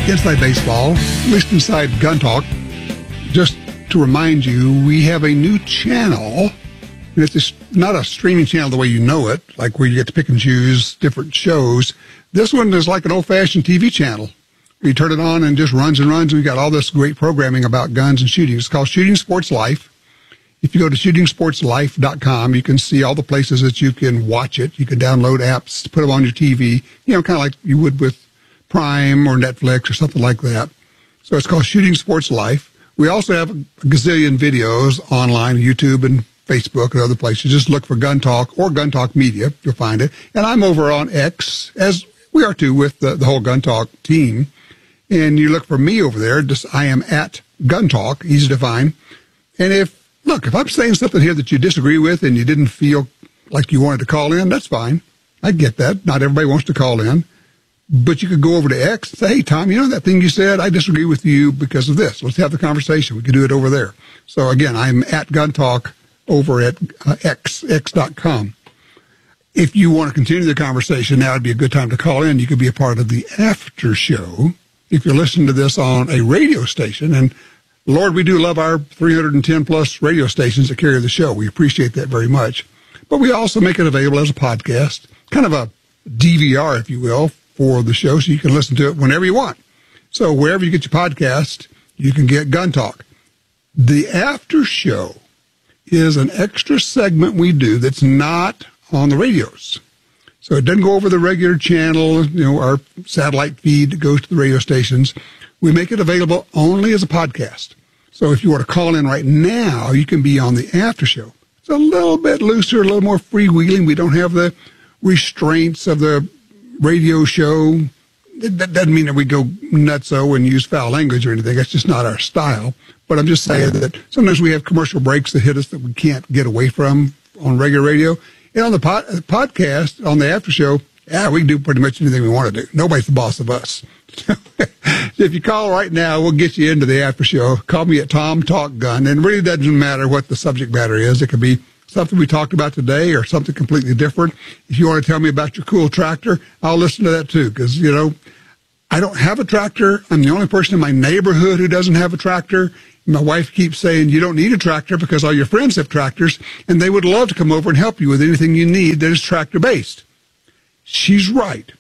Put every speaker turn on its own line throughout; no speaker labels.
Inside Baseball, at least inside Gun Talk. Just to remind you, we have a new channel. It's not a streaming channel the way you know it, like where you get to pick and choose different shows. This one is like an old-fashioned TV channel. You turn it on and just runs and runs. We've got all this great programming about guns and shooting. It's called Shooting Sports Life. If you go to shootingsportslife.com, you can see all the places that you can watch it. You can download apps, put them on your TV, kind of like you would with Prime or Netflix or something like that. So it's called Shooting Sports Life. We also have a gazillion videos online, YouTube and Facebook and other places. Just look for Gun Talk or Gun Talk Media. You'll find it. And I'm over on X, as we are too, with the whole Gun Talk team. And you look for me over there. I am at Gun Talk, easy to find. And if I'm saying something here that you disagree with and you didn't feel like you wanted to call in, that's fine. I get that. Not everybody wants to call in. But you could go over to X and say, hey, Tom, that thing you said, I disagree with you because of this. Let's have the conversation. We can do it over there. So, again, I'm at Gun Talk over at x.com. If you want to continue the conversation, now would be a good time to call in. You could be a part of the after show if you're listening to this on a radio station. And, Lord, we do love our 310-plus radio stations that carry the show. We appreciate that very much. But we also make it available as a podcast, kind of a DVR, if you will, for the show, so you can listen to it whenever you want. So wherever you get your podcast, you can get Gun Talk. The after show is an extra segment we do that's not on the radios. So it doesn't go over the regular channel, our satellite feed that goes to the radio stations. We make it available only as a podcast. So if you want to call in right now, you can be on the after show. It's a little bit looser, a little more freewheeling. We don't have the restraints of the radio show. That doesn't mean that we go nutso and use foul language or anything. That's just not our style. But I'm just saying that sometimes we have commercial breaks that hit us that we can't get away from on regular radio. And on the podcast, on the after show, we can do pretty much anything we want to do. Nobody's the boss of us. If you call right now, we'll get you into the after show. Call me at Tom Talk Gun. And it really doesn't matter what the subject matter is. It could be something we talked about today or something completely different. If you want to tell me about your cool tractor, I'll listen to that too. Because, I don't have a tractor. I'm the only person in my neighborhood who doesn't have a tractor. My wife keeps saying, you don't need a tractor because all your friends have tractors, and they would love to come over and help you with anything you need that is tractor-based. She's right.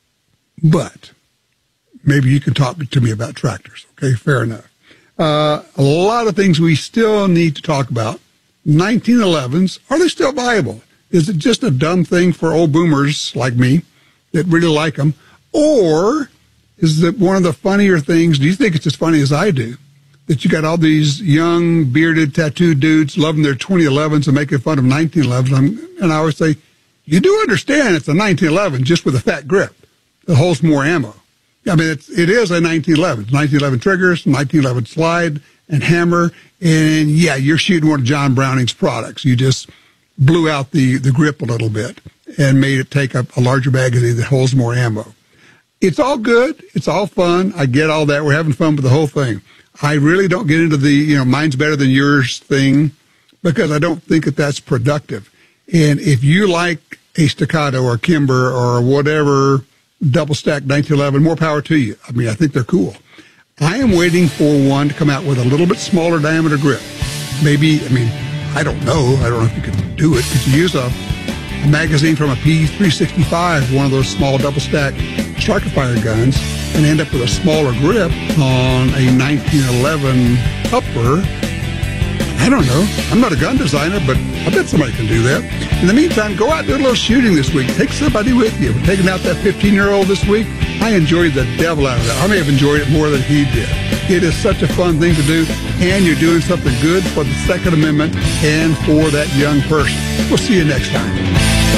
But maybe you can talk to me about tractors. Okay, fair enough. A lot of things we still need to talk about. 1911s, are they still viable? Is it just a dumb thing for old boomers like me that really like them? Or is it one of the funnier things? Do you think it's as funny as I do? That you got all these young, bearded, tattooed dudes loving their 2011s and making fun of 1911s. And I always say, you do understand it's a 1911 just with a fat grip that holds more ammo. I mean, it is a 1911. It's 1911 triggers, 1911 slide and hammer. And, you're shooting one of John Browning's products. You just blew out the grip a little bit and made it take up a larger magazine that holds more ammo. It's all good. It's all fun. I get all that. We're having fun with the whole thing. I really don't get into the, mine's better than yours thing because I don't think that that's productive. And if you like a Staccato or Kimber or whatever double-stack 1911, more power to you. I mean, I think they're cool. I am waiting for one to come out with a little bit smaller diameter grip. Maybe, I don't know. I don't know if you can do it. Could you use a magazine from a P365, one of those small double-stack striker fire guns, and end up with a smaller grip on a 1911 upper? I don't know. I'm not a gun designer, but I bet somebody can do that. In the meantime, go out and do a little shooting this week. Take somebody with you. We're taking out that 15-year-old this week. I enjoyed the devil out of that. I may have enjoyed it more than he did. It is such a fun thing to do, and you're doing something good for the Second Amendment and for that young person. We'll see you next time.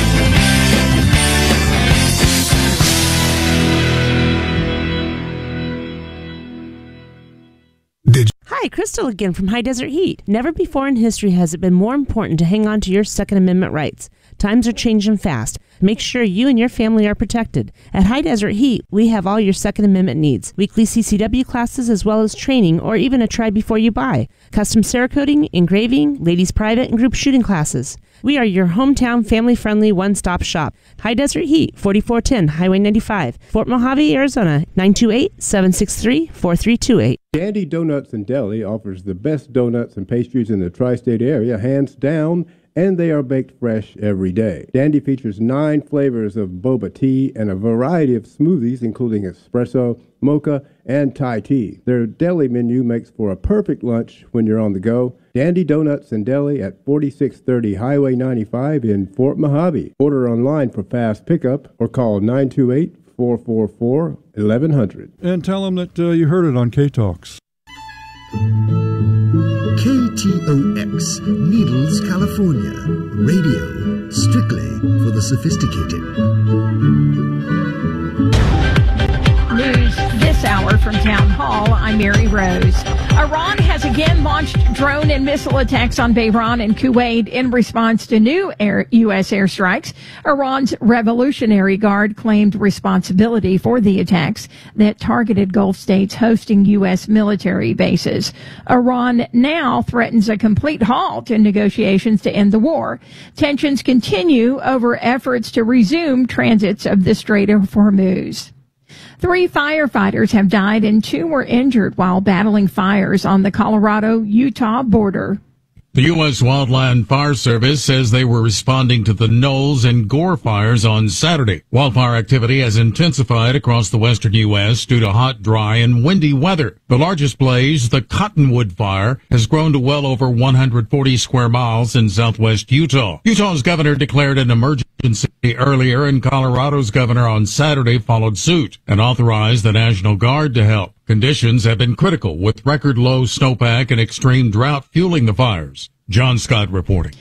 Hi, Crystal again from High Desert Heat. Never before in history has it been more important to hang on to your Second Amendment rights. Times are changing fast. Make sure you and your family are protected. At High Desert Heat, we have all your Second Amendment needs. Weekly CCW classes as well as training or even a try before you buy. Custom Cerakoting, engraving, ladies private and group shooting classes. We are your hometown family-friendly one-stop shop. High Desert Heat, 4410 Highway 95, Fort Mojave, Arizona, 928-763-4328.
Dandy Donuts and Deli offers the best donuts and pastries in the tri-state area, hands down, and they are baked fresh every day. Dandy features 9 flavors of boba tea and a variety of smoothies, including espresso, mocha, and Thai tea. Their deli menu makes for a perfect lunch when you're on the go. Dandy Donuts and Deli at 4630 Highway 95 in Fort Mojave. Order online for fast pickup or call 928-444-1100.
And tell them that you heard it on K-Talks.
KTOX, Needles, California. Radio, strictly for the sophisticated.
News this hour from Town Hall. I'm Mary Rose. Iran has again launched drone and missile attacks on Bahrain and Kuwait in response to new U.S. airstrikes. Iran's Revolutionary Guard claimed responsibility for the attacks that targeted Gulf states hosting U.S. military bases. Iran now threatens a complete halt in negotiations to end the war. Tensions continue over efforts to resume transits of the Strait of Hormuz. 3 firefighters have died and 2 were injured while battling fires on the Colorado-Utah border.
The U.S. Wildland Fire Service says they were responding to the Knolls and Gore fires on Saturday. Wildfire activity has intensified across the western U.S. due to hot, dry, and windy weather. The largest blaze, the Cottonwood Fire, has grown to well over 140 square miles in southwest Utah. Utah's governor declared an emergency earlier, and Colorado's governor on Saturday followed suit and authorized the National Guard to help. Conditions have been critical, with record-low snowpack and extreme drought fueling the fires. John Scott reporting.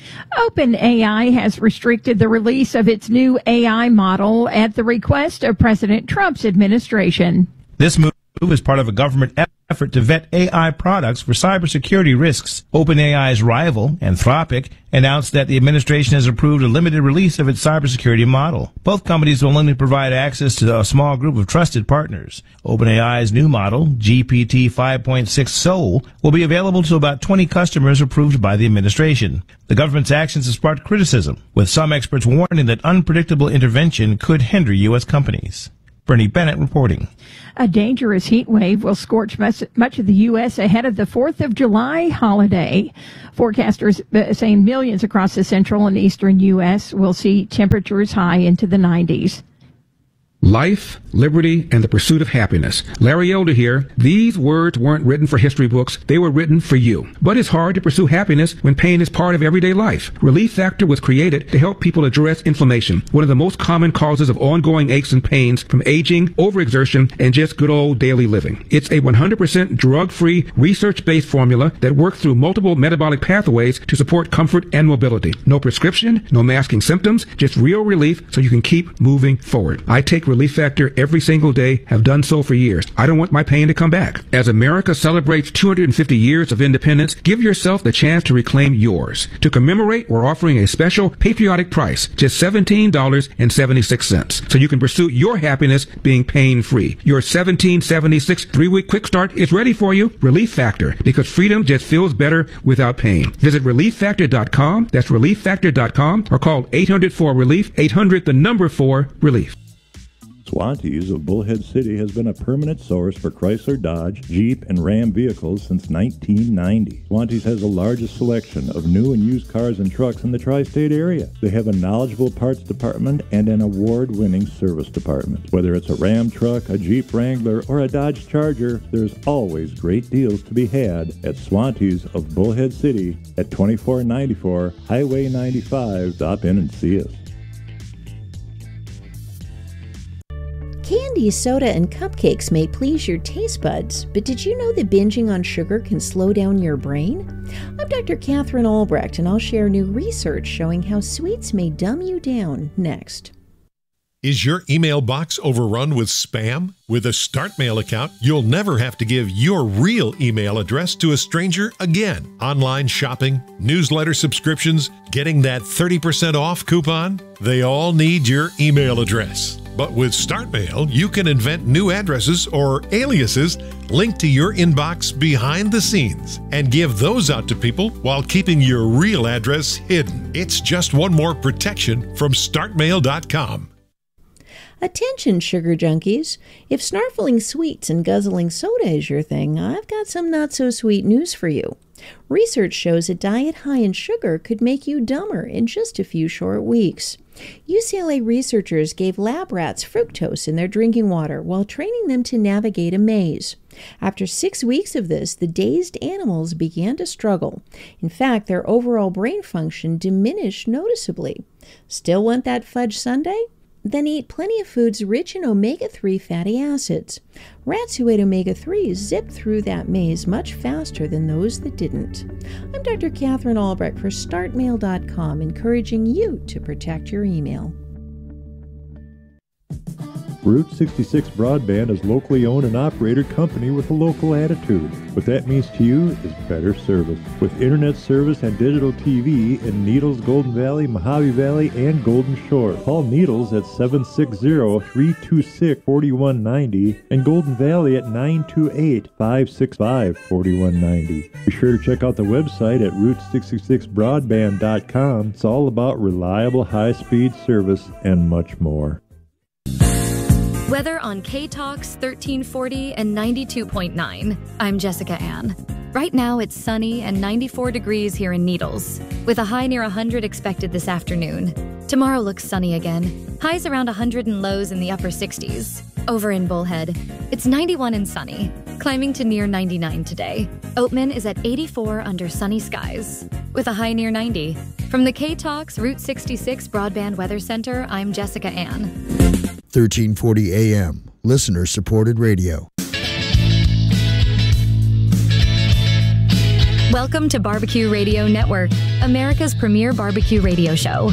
OpenAI has restricted the release of its new AI model at the request of President Trump's administration.
This move is part of a government effort to vet AI products for cybersecurity risks. OpenAI's rival, Anthropic, announced that the administration has approved a limited release of its cybersecurity model. Both companies will only provide access to a small group of trusted partners. OpenAI's new model, GPT 5.6 Soul, will be available to about 20 customers approved by the administration. The government's actions have sparked criticism, with some experts warning that unpredictable intervention could hinder U.S. companies. Bernie Bennett reporting.
A dangerous heat wave will scorch much of the U.S. ahead of the 4th of July holiday. Forecasters saying millions across the central and eastern U.S. will see temperatures high into the 90s.
Life, liberty, and the pursuit of happiness. Larry Elder here. These words weren't written for history books. They were written for you. But it's hard to pursue happiness when pain is part of everyday life. Relief Factor was created to help people address inflammation, one of the most common causes of ongoing aches and pains from aging, overexertion, and just good old daily living. It's a 100% drug-free, research-based formula that works through multiple metabolic pathways to support comfort and mobility. No prescription, no masking symptoms, just real relief so you can keep moving forward. I take Relief Factor every single day, have done so for years. I don't want my pain to come back. As America celebrates 250 years of independence, give yourself the chance to reclaim yours. To commemorate, we're offering a special patriotic price, just $17.76, so you can pursue your happiness being pain-free. Your $17.76 3-week quick start is ready for you. Relief Factor, because freedom just feels better without pain. Visit ReliefFactor.com, that's ReliefFactor.com, or call 800-4-RELIEF, 800-4-RELIEF.
Swantees of Bullhead City has been a permanent source for Chrysler, Dodge, Jeep, and Ram vehicles since 1990. Swantees has the largest selection of new and used cars and trucks in the tri-state area. They have a knowledgeable parts department and an award-winning service department. Whether it's a Ram truck, a Jeep Wrangler, or a Dodge Charger, there's always great deals to be had at Swantees of Bullhead City at 2494 Highway 95. Stop in and see us.
Candy, soda, and cupcakes may please your taste buds, but did you know that binging on sugar can slow down your brain? I'm Dr. Catherine Albrecht, and I'll share new research showing how sweets may dumb you down next.
Is your email box overrun with spam? With a StartMail account, you'll never have to give your real email address to a stranger again. Online shopping, newsletter subscriptions, getting that 30% off coupon, they all need your email address. But with StartMail, you can invent new addresses or aliases linked to your inbox behind the scenes and give those out to people while keeping your real address hidden. It's just one more protection from StartMail.com.
Attention, sugar junkies. If snarfling sweets and guzzling soda is your thing, I've got some not-so-sweet news for you. Research shows a diet high in sugar could make you dumber in just a few short weeks. UCLA researchers gave lab rats fructose in their drinking water while training them to navigate a maze. After 6 weeks of this, the dazed animals began to struggle. In fact, their overall brain function diminished noticeably. Still want that fudge sundae? Then eat plenty of foods rich in omega-3 fatty acids. Rats who ate omega-3 zipped through that maze much faster than those that didn't. I'm Dr. Catherine Albrecht for StartMail.com, encouraging you to protect your email.
Route 66 Broadband is locally owned and operated company with a local attitude. What that means to you is better service. With internet service and digital TV in Needles, Golden Valley, Mojave Valley, and Golden Shore. Call Needles at 760-326-4190 and Golden Valley at 928-565-4190. Be sure to check out the website at Route66Broadband.com. It's all about reliable high-speed service and much more.
Weather on K-Talks 1340 and 92.9. I'm Jessica Ann. Right now it's sunny and 94 degrees here in Needles, with a high near 100 expected this afternoon. Tomorrow looks sunny again. Highs around 100 and lows in the upper 60s. Over in Bullhead, it's 91 and sunny, climbing to near 99 today. Oatman is at 84 under sunny skies, with a high near 90. From the K-Talks Route 66 Broadband Weather Center, I'm Jessica Ann.
1340 AM, listener-supported radio.
Welcome to Barbecue Radio Network, America's premier barbecue radio show.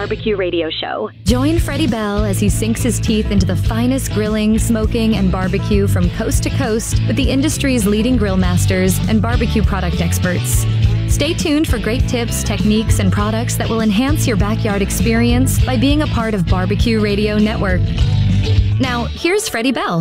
Join Freddie Bell as he sinks his teeth into the finest grilling, smoking, and barbecue from coast to coast with the industry's leading grill masters and barbecue product experts. Stay tuned for great tips, techniques, and products that will enhance your backyard experience by being a part of Barbecue Radio Network. Now, here's Freddie Bell.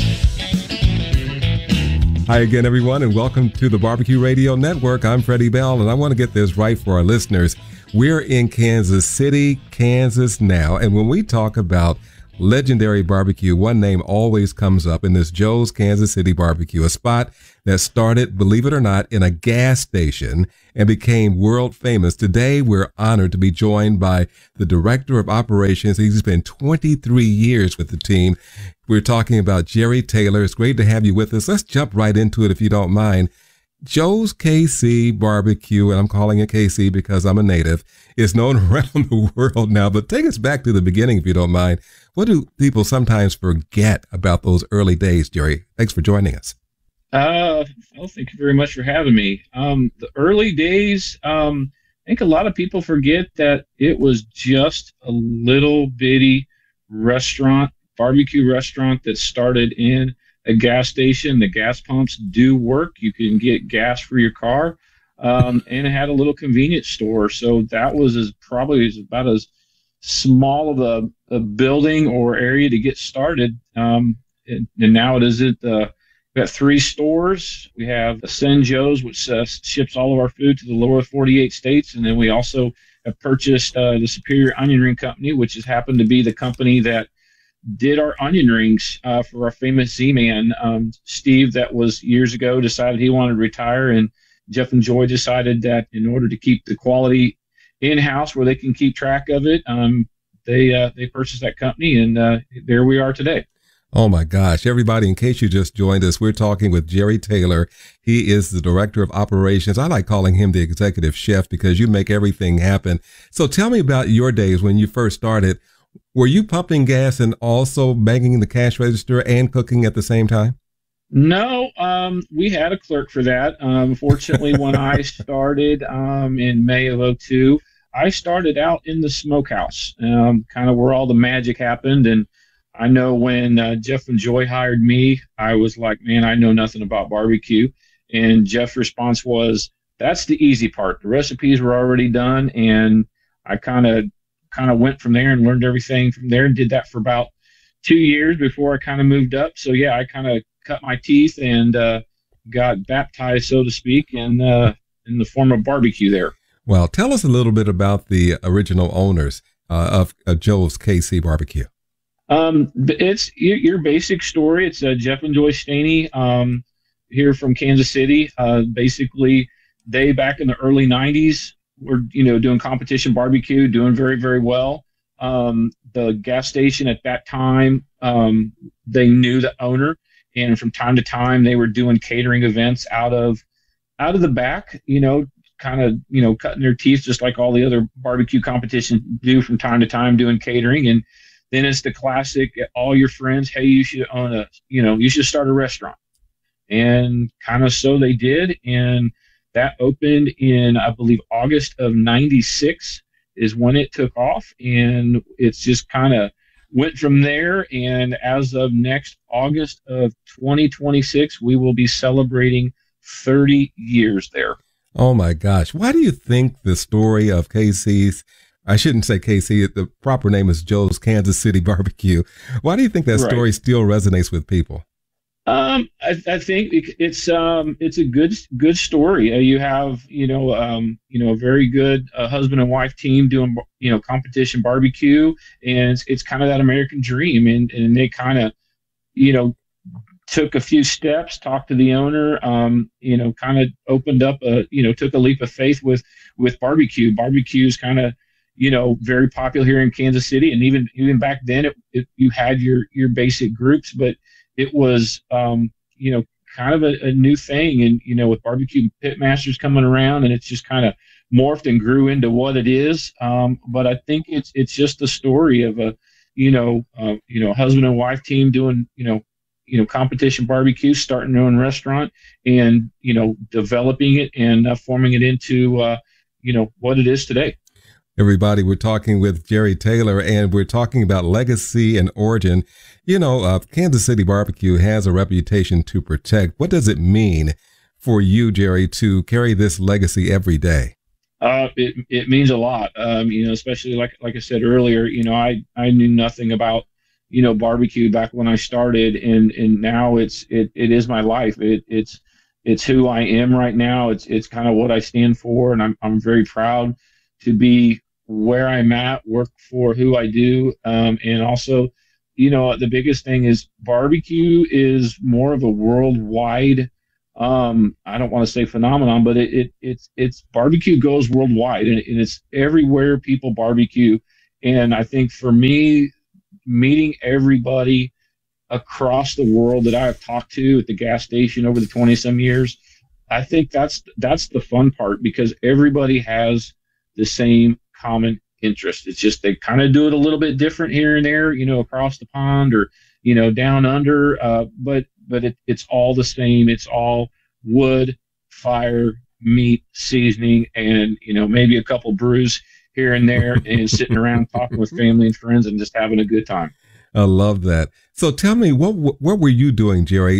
Hi again, everyone, and welcome to the Barbecue Radio Network. I'm Freddie Bell, and I want to get this right for our listeners. We're in Kansas City, Kansas now, and when we talk about legendary barbecue, one name always comes up, and this Joe's Kansas City Barbecue, a spot that started, believe it or not, in a gas station and became world famous. Today, we're honored to be joined by the Director of Operations. He's been 23 years with the team. We're talking about Jerry Taylor. It's great to have you with us. Let's jump right into it if you don't mind. Joe's KC Barbecue, and I'm calling it KC because I'm a native, is known around the world now, but take us back to the beginning if you don't mind. What do people sometimes forget about those early days, Jerry? Thanks for joining us.
Well, thank you very much for having me. The early days, I think a lot of people forget that it was just a little bitty restaurant, barbecue restaurant that started in a gas station. The gas pumps do work. You can get gas for your car, and it had a little convenience store. So that was probably about as small of a building or area to get started. And now it is we got 3 stores. We have Ascend Joe's, which ships all of our food to the lower 48 states. And then we also have purchased the Superior Onion Ring Company, which has happened to be the company that did our onion rings for our famous Z-Man. Steve, that was years ago, decided he wanted to retire, and Jeff and Joy decided that in order to keep the quality in-house where they can keep track of it, they purchased that company, and there we are today.
Oh my gosh, everybody, in case you just joined us, we're talking with Jerry Taylor. He is the Director of Operations. I like calling him the Executive Chef because you make everything happen. So tell me about your days when you first started. Were you pumping gas and also banging the cash register and cooking at the same time?
No, we had a clerk for that. Fortunately, when I started in May of 2002, I started out in the smokehouse, kind of where all the magic happened. And I know when Jeff and Joy hired me, I was like, man, I know nothing about barbecue. And Jeff's response was, that's the easy part. The recipes were already done. And I kind of went from there and learned everything from there and did that for about 2 years before I kind of moved up. So yeah, I kind of cut my teeth and got baptized, so to speak, in the form of barbecue there.
Well, tell us a little bit about the original owners of Joe's KC Barbecue.
It's your basic story. It's Jeff and Joy Staney here from Kansas City. Basically, they back in the early 90s were doing competition barbecue, doing very, very well. The gas station at that time, they knew the owner, and from time to time they were doing catering events out of the back, kind of, cutting their teeth just like all the other barbecue competitions do from time to time, doing catering. And then it's the classic, all your friends, hey, you should own you should start a restaurant. And kind of so they did. And that opened in, I believe, August of 96 is when it took off. And it's just kind of went from there. And as of next August of 2026, we will be celebrating 30 years there.
Oh my gosh. Why do you think the story of KC's, I shouldn't say KC, the proper name is Joe's Kansas City Barbecue. Why do you think that story still resonates with people?
I think it's a good story. You have, a very good husband and wife team doing, competition barbecue, and it's kind of that American dream. And they kind of, took a few steps, talked to the owner, kind of opened up took a leap of faith with barbecue. Barbecue's kind of, very popular here in Kansas City. And even back then you had your basic groups, but it was, kind of a new thing. And, with barbecue pitmasters coming around, and it's just kind of morphed and grew into what it is. But I think it's just the story of a, husband and wife team doing, competition barbecue, starting their own restaurant, and, developing it and forming it into, what it is today.
Everybody, we're talking with Jerry Taylor, and we're talking about legacy and origin. Kansas City Barbecue has a reputation to protect. What does it mean for you, Jerry, to carry this legacy every day?
It means a lot, especially like I said earlier, I knew nothing about, barbecue back when I started, and now it is my life. It's who I am right now. It's kind of what I stand for. And I'm very proud to be where I'm at, work for who I do. And also, the biggest thing is barbecue is more of a worldwide, I don't want to say phenomenon, but it's barbecue goes worldwide, and it's everywhere people barbecue. And I think for me, meeting everybody across the world that I've talked to at the gas station over the 20-some years, I think that's the fun part, because everybody has the same common interest. It's just they kind of do it a little bit different here and there, across the pond or, down under. But it's all the same. It's all wood, fire, meat, seasoning, and, maybe a couple brews here and there, and sitting around talking with family and friends and just having a good time.
I love that. So tell me, what were you doing, Jerry,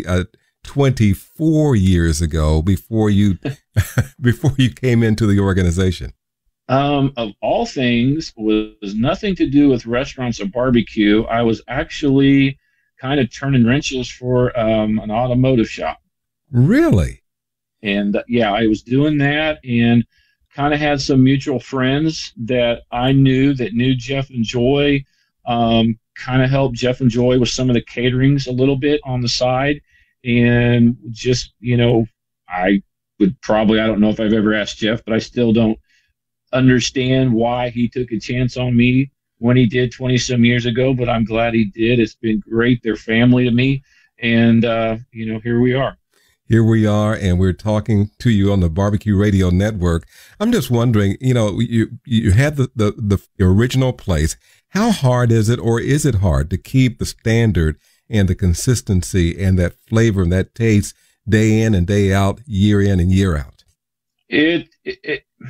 24 years ago before you came into the organization?
Of all things, was nothing to do with restaurants or barbecue. I was actually kind of turning wrenches for an automotive shop.
Really?
And I was doing that, and kind of had some mutual friends that I knew that knew Jeff and Joy, kind of helped Jeff and Joy with some of the caterings a little bit on the side. And just, I don't know if I've ever asked Jeff, but I still don't understand why he took a chance on me when he did 20-some years ago, but I'm glad he did. It's been great. They're family to me. And, here we are.
Here we are, and we're talking to you on the Barbecue Radio Network. I'm just wondering, you had the original place. How hard is it, or is it hard to keep the standard and the consistency and that flavor and that taste day in and day out, year in and year out?
It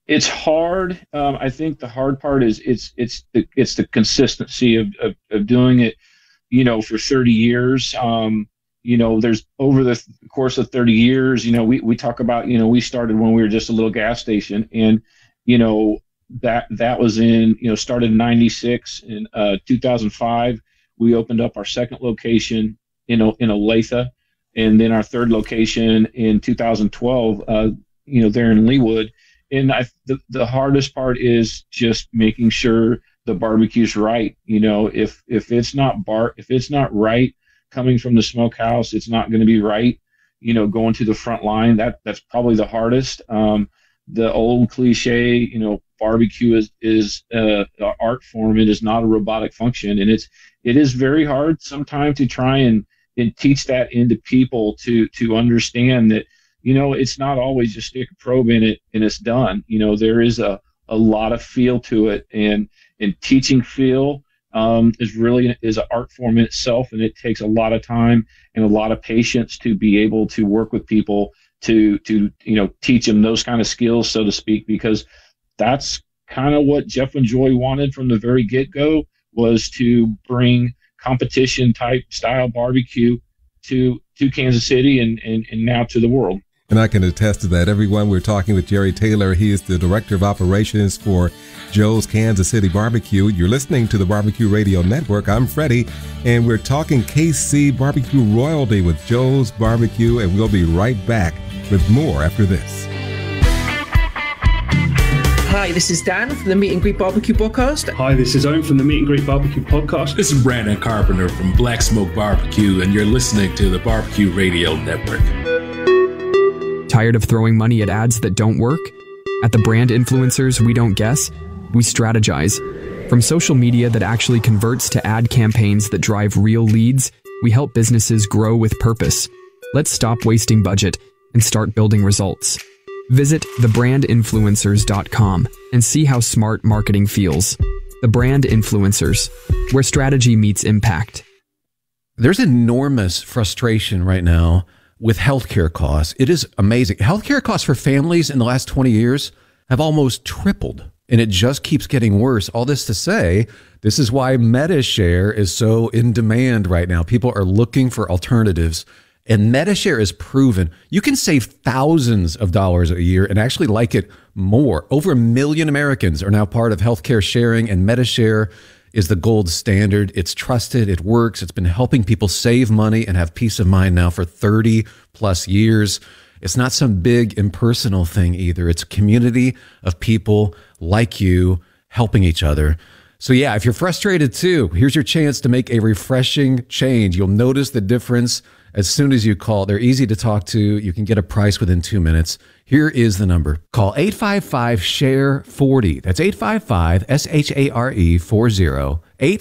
It's hard. I think the hard part is it's the consistency of doing it, for 30 years. There's over the course of 30 years, we talk about, we started when we were just a little gas station, and, that was started in 96. In 2005, we opened up our second location in Olathe, and then our third location in 2012, there in Leawood. And the hardest part is just making sure the barbecue's right. If it's not right coming from the smokehouse, it's not going to be right. Going to the front line, that's probably the hardest. The old cliche, barbecue is an art form. It is not a robotic function, and it is very hard sometimes to try and teach that into people to understand that. It's not always just stick a probe in it and it's done. There is a lot of feel to it, and teaching feel is an art form in itself, and it takes a lot of time and a lot of patience to be able to work with people to teach them those kind of skills, so to speak, because that's kind of what Jeff and Joy wanted from the very get-go, was to bring competition type style barbecue to Kansas City and now to the world.
And I can attest to that. Everyone, we're talking with Jerry Taylor. He is the Director of Operations for Joe's Kansas City Barbecue. You're listening to the Barbecue Radio Network. I'm Freddie, and we're talking KC Barbecue Royalty with Joe's Barbecue, and we'll be right back with more after this.
Hi, this is Dan from the Meet and Greet Barbecue Podcast.
Hi, this is Owen from the Meet and Greet Barbecue Podcast.
This is Brandon Carpenter from Black Smoke Barbecue, and you're listening to the Barbecue Radio Network.
Tired of throwing money at ads that don't work? At the Brand Influencers We Don't Guess, we strategize. From social media that actually converts to ad campaigns that drive real leads, we help businesses grow with purpose. Let's stop wasting budget and start building results. Visit thebrandinfluencers.com and see how smart marketing feels. The Brand Influencers, where strategy meets impact.
There's enormous frustration right now with healthcare costs. It is amazing. Healthcare costs for families in the last 20 years have almost tripled, and it just keeps getting worse. All this to say, this is why MediShare is so in demand right now. People are looking for alternatives, and MediShare is proven you can save thousands of dollars a year and actually like it more. Over 1 million Americans are now part of healthcare sharing, and MediShare is the gold standard. It's trusted. It works. It's been helping people save money and have peace of mind now for 30 plus years. It's not some big impersonal thing either. It's a community of people like you helping each other. So yeah, if you're frustrated too, here's your chance to make a refreshing change. You'll notice the difference as soon as you call. They're easy to talk to. You can get a price within 2 minutes. Here is the number. Call 855-SHARE-40. That's 855-SHARE-40.